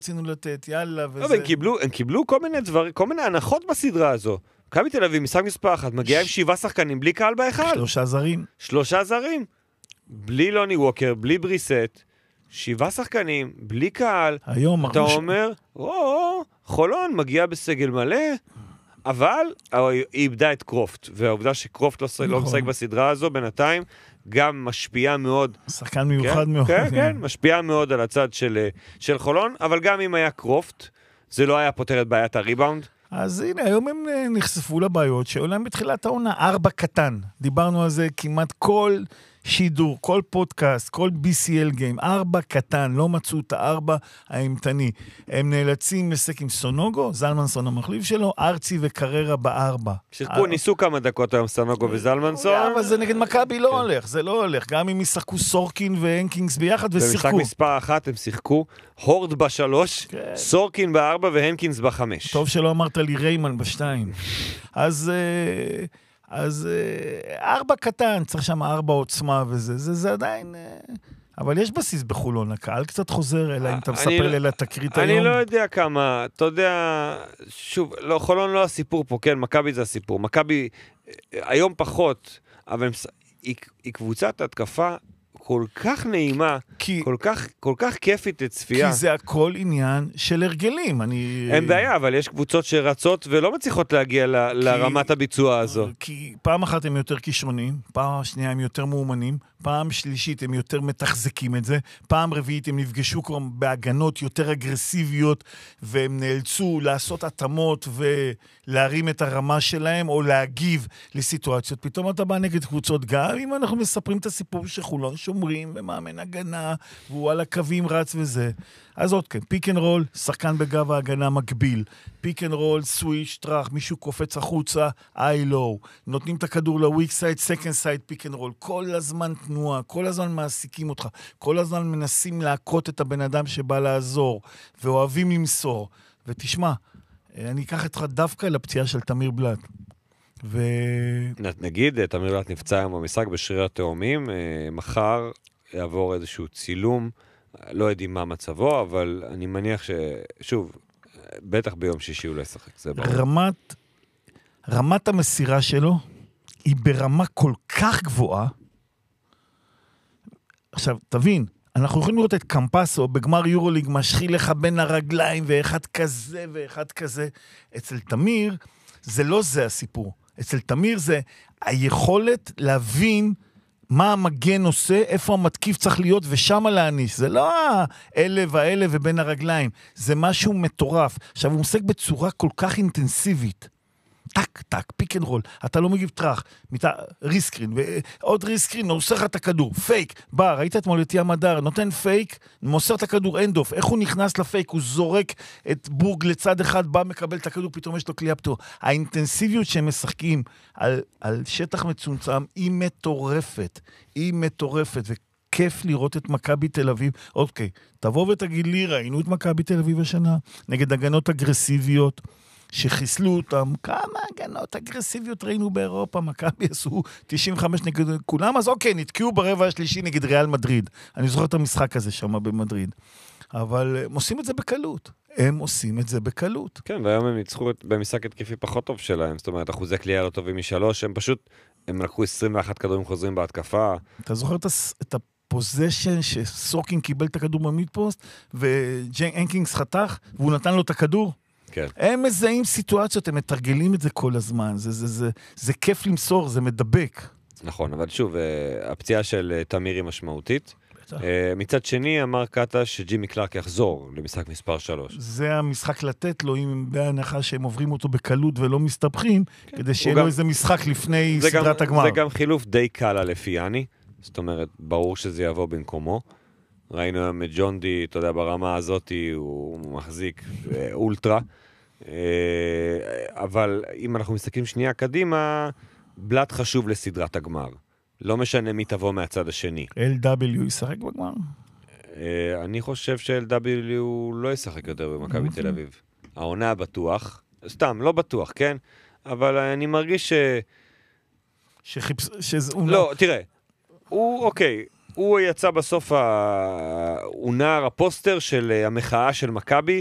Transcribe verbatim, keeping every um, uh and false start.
רצינו לתת, יאללה, וזה... לא, הם קיבלו, הם קיבלו כל מיני דבר, כל מיני הנחות בסדרה הזו. מכבי תל אביב, משחק מספר אחת, מגיע עם שבעה שחקנים, בלי קהל בהיכל. שלושה זרים. שלושה זרים. בלי לוני ווקר, בלי בריסט, שבעה שחקנים, בלי קהל. היום... אתה אומר, או, חולון מגיע בסגל מלא, אבל היא איבדה את קרופט, והעובדה שקרופט לא משחק בסדרה הזו, בינתיים, גם משפיעה מאוד. שחקן מיוחד מאוד. כן, כן, משפיעה מאוד על הצד של חולון, אבל גם אם היה קרופט, זה לא היה פותר את בעיית הריבאונד. אז הנה, היום הם נחשפו לבעיות שעולם בתחילת העונה, ארבע קטן. דיברנו על זה כמעט כל שידור, כל פודקאסט, כל בי סי אל גיים, ארבע קטן, לא מצאו את הארבע האימתני. הם נאלצים לשחק עם סונוגו, זלמנסון המחליף שלו, ארצי וקררה בארבע. שיחקו, ניסו כמה דקות היום סונוגו וזלמנסון. אבל זה נגד מכבי לא הולך, זה לא הולך. גם אם ישחקו סורקין והנקינגס ביחד ושיחקו. במשחק מספר אחת הם שיחקו, הורד בשלוש, סורקין בארבע והנקינס בחמש. טוב שלא אמרת לי ריימן בשתיים. אז... אז ארבע קטן, צריך שם ארבע עוצמה וזה, זה, זה עדיין... אבל יש בסיס בחולון, הקהל קצת חוזר, אלא אם אתה מספר לי לתקרית היום. אני לא יודע כמה, אתה יודע, שוב, לא, חולון לא הסיפור פה, כן, מכבי זה הסיפור. מכבי היום פחות, אבל היא, היא קבוצת התקפה כל כך נעימה, כי, כל כך, כל כך כיפית לצפייה. כי זה הכל עניין של הרגלים. אני... אין בעיה, אבל יש קבוצות שרצות ולא מצליחות להגיע ל, כי, לרמת הביצוע הזו. כי פעם אחת הם יותר כישרונים, פעם שנייה הם יותר מאומנים, פעם שלישית הם יותר מתחזקים את זה, פעם רביעית הם נפגשו כבר בהגנות יותר אגרסיביות, והם נאלצו לעשות התאמות ולהרים את הרמה שלהם, או להגיב לסיטואציות. פתאום אתה בא נגד קבוצות, גם אם אנחנו מספרים את הסיפור שחולון שומרים ומאמן הגנה, והוא על הקווים רץ וזה. אז עוד כן, פיק אנד רול, שחקן בגב ההגנה מקביל. פיק אנד רול, סוויש, טרח, מישהו קופץ החוצה, איי-לואו. נותנים את הכדור לוויק סייד, סקנד סייד, פיק אנד רול. כל הזמן תנועה, כל הזמן מעסיקים אותך. כל הזמן מנסים להכות את הבן אדם שבא לעזור, ואוהבים למסור. ותשמע, אני אקח אותך דווקא לפציעה של תמיר בלט. ו... נגיד, תמיר בלט נפצע היום במשחק בשריר התאומים, מחר יעבור איזשהו צילום, לא יודעים מה מצבו, אבל אני מניח ששוב, בטח ביום שישי הוא לא ישחק, זה ברור. רמת, רמת המסירה שלו היא ברמה כל כך גבוהה. עכשיו, תבין, אנחנו יכולים לראות את קמפסו בגמר יורוליג משחיל לך בין הרגליים, ואחד כזה ואחד כזה. אצל תמיר, זה לא זה הסיפור. אצל תמיר זה היכולת להבין מה המגן עושה, איפה המתקיף צריך להיות, ושמה להניס. זה לא האלה והאלה ובין הרגליים. זה משהו מטורף. עכשיו, הוא מושג בצורה כל כך אינטנסיבית. טק, טק, פיק אנד רול. אתה לא מגיב טרח. ריסקרין, ועוד ריסקרין, נוסר לך את הכדור. פייק. בא, ראית אתמול את ים הדר, נותן פייק, מוסר את הכדור, אנדוף. איך הוא נכנס לפייק? הוא זורק את בורג לצד אחד, בא, מקבל את הכדור, פתאום יש לו קליעה פתור. האינטנסיביות שהם משחקים על, על שטח מצומצם, היא מטורפת. היא מטורפת, וכיף לראות את מכבי תל אביב. אוקיי, תבוא ותגיד לי, ראינו את מכבי תל אביב השנה, נגד הגנות אגרסיביות, שחיסלו אותם, כמה הגנות אגרסיביות ראינו באירופה, מכבי עשו תשעים וחמש נגד כולם, אז אוקיי, נתקעו ברבע השלישי נגד ריאל מדריד. אני זוכר את המשחק הזה שם במדריד. אבל הם עושים את זה בקלות. הם עושים את זה בקלות. כן, והיום הם ניצחו במשחק התקפי פחות טוב שלהם, זאת אומרת, אחוזי קליעה לא טובים משלוש, הם פשוט, הם לקחו עשרים ואחת כדורים חוזרים בהתקפה. אתה זוכר את הפוזיישן שסורקין קיבל את הכדור במידפוסט, והנקינגס חתך, והוא נתן לו את הכדור? כן. הם מזהים סיטואציות, הם מתרגלים את זה כל הזמן, זה, זה, זה, זה כיף למסור, זה מדבק. נכון, אבל שוב, הפציעה של תמיר היא משמעותית. מצד שני, אמר קאטה שג'ימי קלארק יחזור למשחק מספר שלוש. זה המשחק לתת לו, אם בהנחה שהם עוברים אותו בקלות ולא מסתבכים, כן. כדי שיהיה לו איזה משחק לפני סדרת גם, הגמר. זה גם חילוף די קל על אפיאני, זאת אומרת, ברור שזה יבוא במקומו. ראינו היום את ג'ון די, אתה יודע, ברמה הזאת הוא מחזיק אולטרה. אבל אם אנחנו מסתכלים שנייה קדימה, בלט חשוב לסדרת הגמר. לא משנה מי תבוא מהצד השני. אל דאבליו ישחק בגמר? אני חושב ש-אל דאבליו לא ישחק יותר במכבי תל אביב. העונה בטוח, סתם, לא בטוח, כן? אבל אני מרגיש ש... שחיפש... שזה... לא, תראה, הוא, אוקיי, הוא יצא בסוף, ה... הוא נער הפוסטר של המחאה של מכבי,